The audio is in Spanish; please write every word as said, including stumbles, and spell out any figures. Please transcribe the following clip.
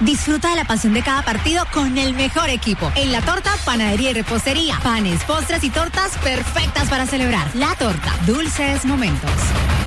Disfruta de la pasión de cada partido con el mejor equipo. En La Torta, panadería y repostería. Panes, postres y tortas perfectas para celebrar. La Torta, dulces momentos.